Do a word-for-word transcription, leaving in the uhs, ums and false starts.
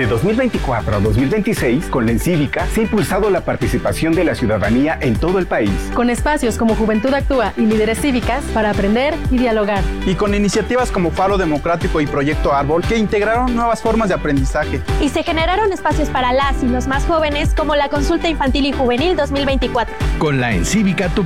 De dos mil veinticuatro a dos mil veintiséis, con la Encívica se ha impulsado la participación de la ciudadanía en todo el país. Con espacios como Juventud Actúa y Líderes Cívicas para aprender y dialogar. Y con iniciativas como Faro Democrático y Proyecto Árbol que integraron nuevas formas de aprendizaje. Y se generaron espacios para las y los más jóvenes como la Consulta Infantil y Juvenil dos mil veinticuatro. Con la Encívica tu